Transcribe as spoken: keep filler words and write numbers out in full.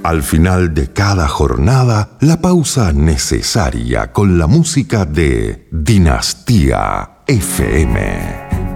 Al final de cada jornada, la pausa necesaria con la música de Dinastía F M.